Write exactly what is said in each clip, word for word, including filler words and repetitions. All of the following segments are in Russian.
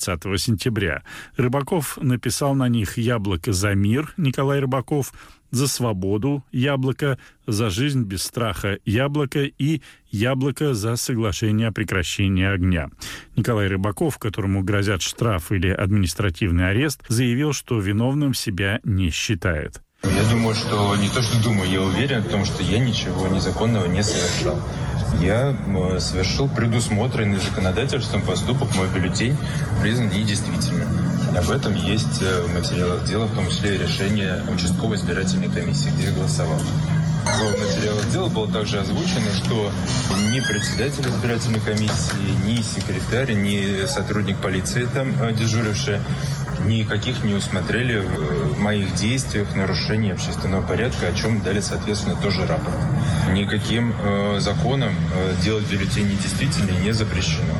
двадцатого сентября. Рыбаков написал на них «Яблоко за мир» Николай Рыбаков, «За свободу» Яблоко, «За жизнь без страха» Яблоко и «Яблоко за соглашение о прекращении огня». Николай Рыбаков, которому грозят штраф или административный арест, заявил, что виновным себя не считает. Я думаю, что не то, что думаю, я уверен в том, что я ничего незаконного не совершал. Я совершил предусмотренный законодательством поступок, мой бюллетень признан недействительным. Об этом есть в материалах дела, в том числе и решение участковой избирательной комиссии, где я голосовал. В материалах дела было также озвучено, что ни председатель избирательной комиссии, ни секретарь, ни сотрудник полиции там дежуривший никаких не усмотрели в моих действиях нарушение общественного порядка, о чем дали, соответственно, тоже рапорт. Никаким э, законом э, делать бюллетень недействительным не запрещено.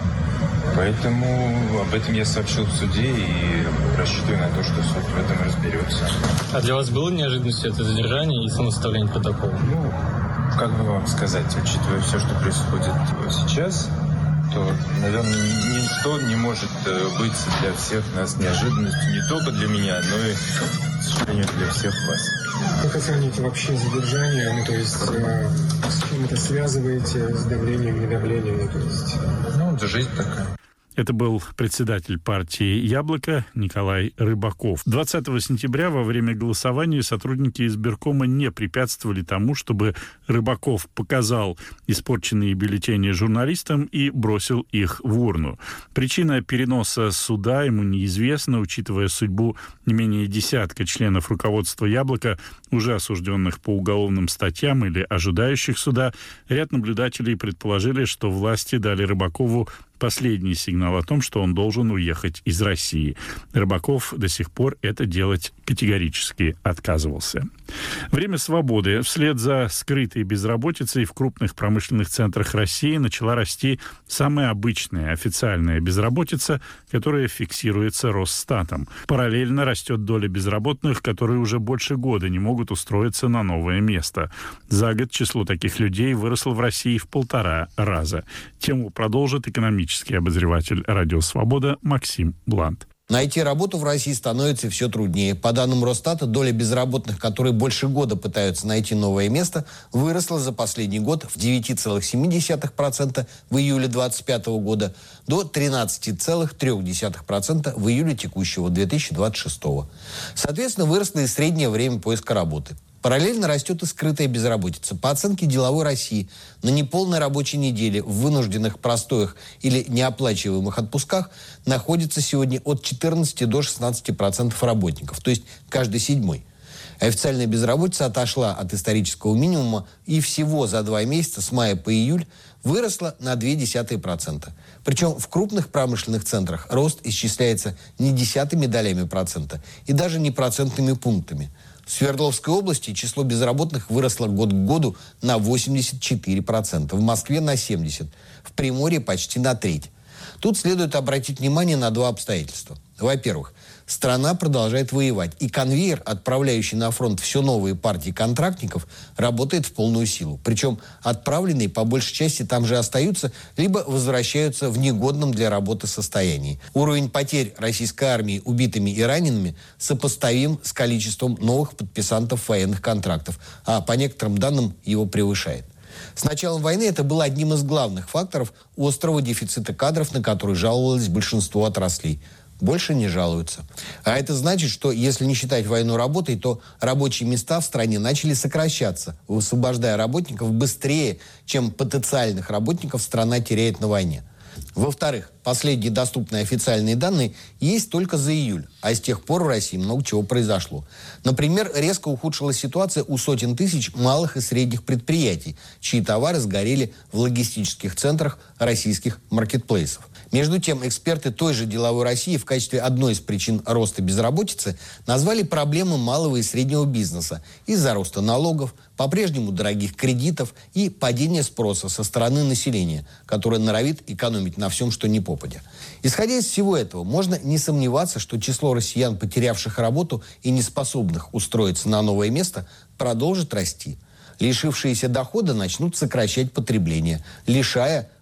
Поэтому об этом я сообщил в суде и рассчитываю на то, что суд в этом разберется. А для вас было неожиданностью это задержание и самосоставление протокола? Ну, как бы вам сказать, учитывая все, что происходит сейчас, то, наверное, ничто не может быть для всех нас неожиданностью, не только для меня, но и, к сожалению, для всех вас. Как оцените вообще задержание? Ну, то есть, э, с чем это связываете? С давлением, недавлением? Ну, то есть... Ну, это жизнь такая. Это был председатель партии «Яблоко» Николай Рыбаков. двадцатого сентября во время голосования сотрудники избиркома не препятствовали тому, чтобы Рыбаков показал испорченные бюллетени журналистам и бросил их в урну. Причина переноса суда ему неизвестна, учитывая судьбу не менее десятка членов руководства «Яблока», уже осужденных по уголовным статьям или ожидающих суда. Ряд наблюдателей предположили, что власти дали Рыбакову последний сигнал о том, что он должен уехать из России. Рыбаков до сих пор это делать категорически отказывался. Время свободы. Вслед за скрытой безработицей в крупных промышленных центрах России начала расти самая обычная официальная безработица, которая фиксируется Росстатом. Параллельно растет доля безработных, которые уже больше года не могут устроиться на новое место. За год число таких людей выросло в России в полтора раза. Тему продолжит экономический обозреватель «Радио Свобода» Максим Блант. Найти работу в России становится все труднее. По данным Росстата, доля безработных, которые больше года пытаются найти новое место, выросла за последний год в девять целых семь десятых процента в июле две тысячи двадцать пятого года до тринадцать целых три десятых процента в июле текущего две тысячи двадцать шестого. Соответственно, выросло и среднее время поиска работы. Параллельно растет и скрытая безработица. По оценке «Деловой России», на неполной рабочей неделе в вынужденных простоях или неоплачиваемых отпусках находится сегодня от четырнадцати до шестнадцати процентов работников, то есть каждый седьмой. Официальная безработица отошла от исторического минимума и всего за два месяца с мая по июль выросла на ноль целых две десятых процента. Причем в крупных промышленных центрах рост исчисляется не десятыми долями процента и даже не процентными пунктами. В Свердловской области число безработных выросло год к году на восемьдесят четыре процента, в Москве на семьдесят процентов, в Приморье почти на треть. Тут следует обратить внимание на два обстоятельства. Во-первых, страна продолжает воевать, и конвейер, отправляющий на фронт все новые партии контрактников, работает в полную силу. Причем отправленные по большей части там же остаются, либо возвращаются в негодном для работы состоянии. Уровень потерь российской армии убитыми и ранеными сопоставим с количеством новых подписантов военных контрактов, а по некоторым данным его превышает. С началом войны это было одним из главных факторов острого дефицита кадров, на который жаловалось большинство отраслей. Больше не жалуются. А это значит, что если не считать войну работой, то рабочие места в стране начали сокращаться, высвобождая работников быстрее, чем потенциальных работников страна теряет на войне. Во-вторых, последние доступные официальные данные есть только за июль, а с тех пор в России много чего произошло. Например, резко ухудшилась ситуация у сотен тысяч малых и средних предприятий, чьи товары сгорели в логистических центрах российских маркетплейсов. Между тем, эксперты той же «Деловой России» в качестве одной из причин роста безработицы назвали проблемы малого и среднего бизнеса из-за роста налогов, по-прежнему дорогих кредитов и падения спроса со стороны населения, которое норовит экономить на всем, что ни попадя. Исходя из всего этого, можно не сомневаться, что число россиян, потерявших работу и неспособных устроиться на новое место, продолжит расти. Лишившиеся дохода начнут сокращать потребление, лишая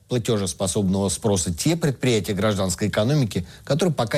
платежеспособного спроса те предприятия гражданской экономики, которые пока